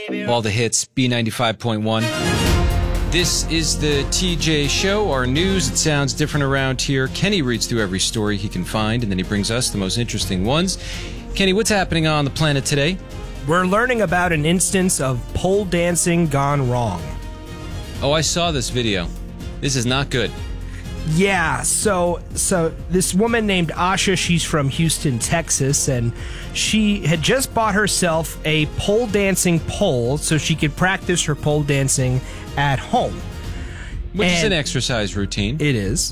All the hits, B95.1. This is the TJ Show, our news. It sounds different around here. Kenny reads through every story he can find, and then he brings us the most interesting ones. Kenny, what's happening on the planet today? We're learning about an instance of pole dancing gone wrong. Oh, I saw this video. This is not good. Yeah, so this woman named Asha, she's from Houston, Texas, and she had just bought herself a pole dancing pole so she could practice her pole dancing at home. Which is an exercise routine. It is.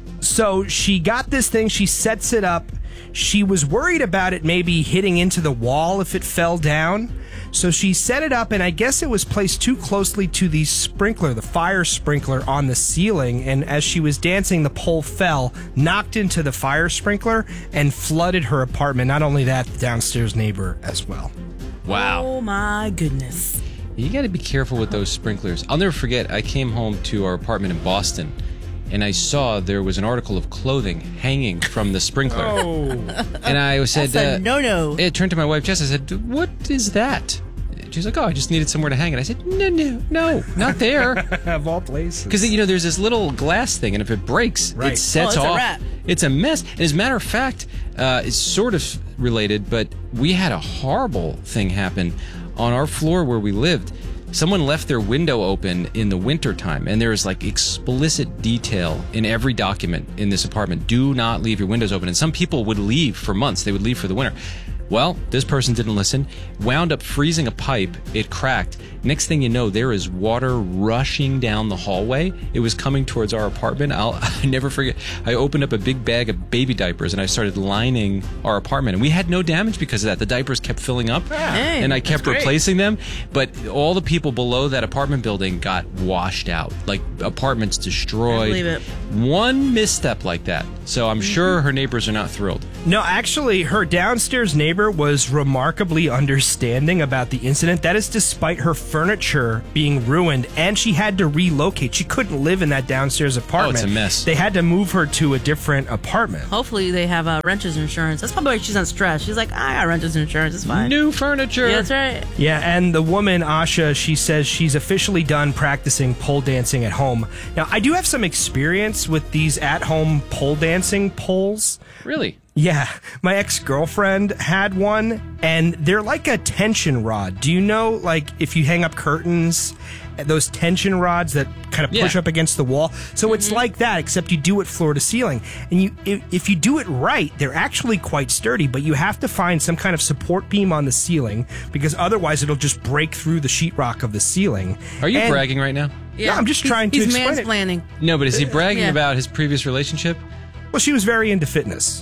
So she got this thing, she sets it up. She was worried about it maybe hitting into the wall if it fell down. So she set it up, and I guess it was placed too closely to the fire sprinkler on the ceiling. And as she was dancing, the pole fell, knocked into the fire sprinkler, and flooded her apartment. Not only that, the downstairs neighbor as well. Wow. Oh, my goodness. You got to be careful with those sprinklers. I'll never forget, I came home to our apartment in Boston, and I saw there was an article of clothing hanging from the sprinkler. Oh. And I said, That's a no-no. I turned to my wife, Jess, I said, what is that? She's like, oh, I just needed somewhere to hang it. I said, no, not there. Of all places. Because, there's this little glass thing, and if it breaks, Right. it sets it's a off. wrap. It's a mess. And as a matter of fact, it's sort of related, but we had a horrible thing happen on our floor where we lived. Someone left their window open in the wintertime, and there is explicit detail in every document in this apartment. Do not leave your windows open. And some people would leave for months. They would leave for the winter. Well, this person didn't listen, wound up freezing a pipe. It cracked. Next thing you know, there is water rushing down the hallway. It was coming towards our apartment. I never forget. I opened up a big bag of baby diapers, and I started lining our apartment. And we had no damage because of that. The diapers kept filling up, Hey, and I kept that's great. replacing them. But all the people below that apartment building got washed out. Apartments destroyed. I believe it. One misstep like that. So I'm sure her neighbors are not thrilled. No, actually, her downstairs neighbor was remarkably understanding about the incident. That is despite her furniture being ruined, and she had to relocate. She couldn't live in that downstairs apartment. Oh, it's a mess. They had to move her to a different apartment. Hopefully they have renter's insurance. That's probably why she's on stress. She's like, I got renter's insurance. It's fine. New furniture. Yeah, that's right. Yeah, and the woman, Asha, she says she's officially done practicing pole dancing at home. Now, I do have some experience with these at-home pole dancing poles. Really? Yeah, my ex-girlfriend had one, and they're like a tension rod. Do you know, if you hang up curtains, those tension rods that kind of push Yeah. up against the wall? So it's like that, except you do it floor to ceiling. And if you do it right, they're actually quite sturdy, but you have to find some kind of support beam on the ceiling, because otherwise it'll just break through the sheetrock of the ceiling. Are you And- bragging right now? No, I'm just trying to He's explain it. mansplaining. No, but is he bragging Yeah. about his previous relationship? Well, she was very into fitness.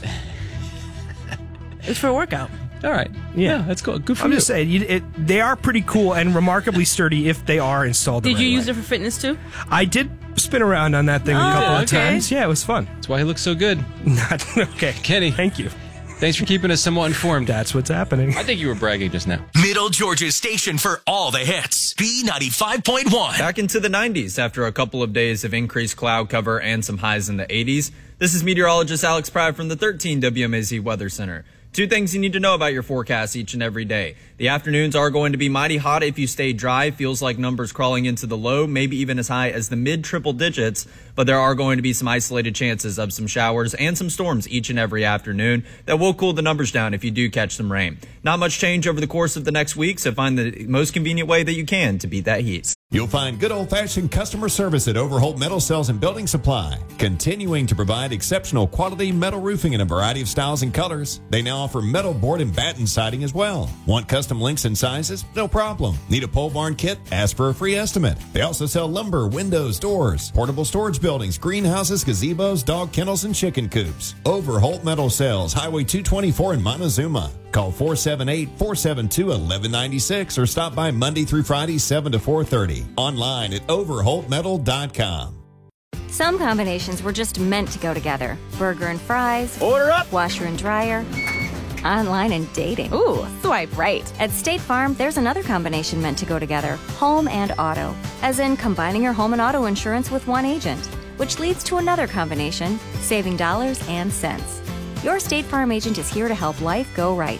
It's for a workout. All right. Yeah. That's cool. Good for I'm you. just saying, they are pretty cool and remarkably sturdy if they are installed the Did right you way. use it for fitness too? I did spin around on that thing a couple of okay. times. Yeah, it was fun. That's why he looks so good. Not okay. Kenny. Thank you. Thanks for keeping us somewhat informed. That's what's happening. I think you were bragging just now. Middle Georgia's station for all the hits. B95.1. Back into the 90s after a couple of days of increased cloud cover and some highs in the 80s. This is meteorologist Alex Pratt from the 13 WMAZ Weather Center. Two things you need to know about your forecast each and every day. The afternoons are going to be mighty hot if you stay dry. Feels like numbers crawling into the low, maybe even as high as the mid triple digits. But there are going to be some isolated chances of some showers and some storms each and every afternoon that will cool the numbers down if you do catch some rain. Not much change over the course of the next week, so find the most convenient way that you can to beat that heat. You'll find good old-fashioned customer service at Overholt Metal Cells and Building Supply, continuing to provide exceptional quality metal roofing in a variety of styles and colors. They now offer metal board and batten siding as well. Want custom lengths and sizes? No problem. Need a pole barn kit? Ask for a free estimate. They also sell lumber, windows, doors, portable storage buildings, greenhouses, gazebos, dog kennels, and chicken coops. Overholt Metal Cells, Highway 224 in Montezuma. Call 478-472-1196 or stop by Monday through Friday, 7 to 4:30. Online at overholtmetal.com. Some combinations were just meant to go together. Burger and fries. Order up! Washer and dryer. Online and dating. Ooh, swipe right. At State Farm, there's another combination meant to go together. Home and auto. As in combining your home and auto insurance with one agent. Which leads to another combination, saving dollars and cents. Your State Farm agent is here to help life go right.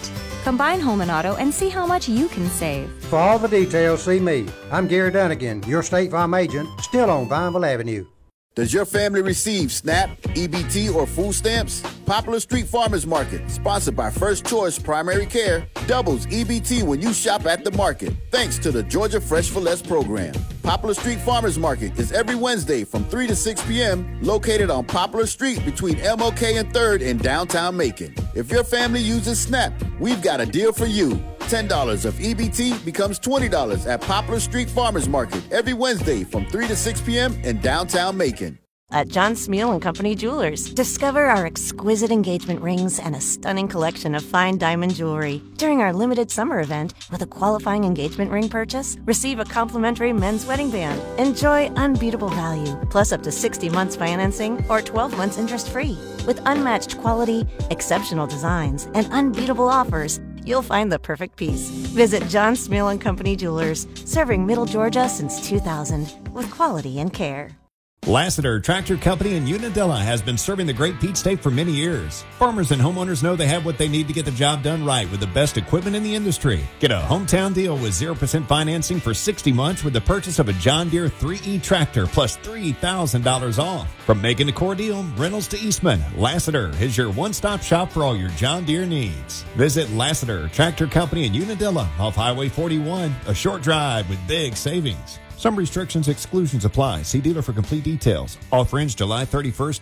Combine home and auto and see how much you can save. For all the details, see me. I'm Gary Dunnigan, your State Farm agent, still on Vineville Avenue. Does your family receive SNAP, EBT, or food stamps? Poplar Street Farmers Market, sponsored by First Choice Primary Care, doubles EBT when you shop at the market, thanks to the Georgia Fresh for Less program. Poplar Street Farmers Market is every Wednesday from 3 to 6 p.m., located on Poplar Street between MLK and 3rd in downtown Macon. If your family uses SNAP, we've got a deal for you. $10 of EBT becomes $20 at Poplar Street Farmers Market every Wednesday from 3 to 6 p.m. in downtown Macon. At John Smeal & Company Jewelers, discover our exquisite engagement rings and a stunning collection of fine diamond jewelry. During our limited summer event, with a qualifying engagement ring purchase, receive a complimentary men's wedding band. Enjoy unbeatable value, plus up to 60 months financing or 12 months interest-free. With unmatched quality, exceptional designs, and unbeatable offers, you'll find the perfect piece. Visit John Smeal & Company Jewelers, serving Middle Georgia since 2000 with quality and care. Lassiter Tractor Company in Unadilla has been serving the Great Peach State for many years. Farmers and homeowners know they have what they need to get the job done right with the best equipment in the industry. Get a hometown deal with 0% financing for 60 months with the purchase of a John Deere 3E tractor plus $3,000 off. From Macon to Cordele, Reynolds to Eastman, Lassiter is your one-stop shop for all your John Deere needs. Visit Lassiter Tractor Company in Unadilla off Highway 41, a short drive with big savings. Some restrictions, exclusions apply. See dealer for complete details. Offer ends July 31st,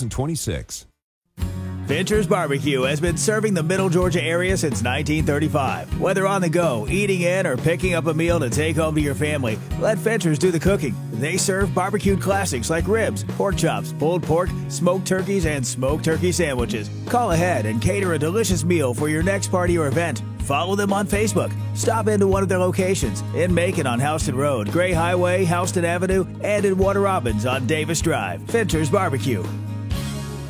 2026. Fincher's Barbecue has been serving the Middle Georgia area since 1935. Whether on the go, eating in, or picking up a meal to take home to your family, let Fincher's do the cooking. They serve barbecued classics like ribs, pork chops, pulled pork, smoked turkeys, and smoked turkey sandwiches. Call ahead and cater a delicious meal for your next party or event. Follow them on Facebook. Stop into one of their locations in Macon on Houston Road, Gray Highway, Houston Avenue, and in Warner Robins on Davis Drive. Fincher's Barbecue.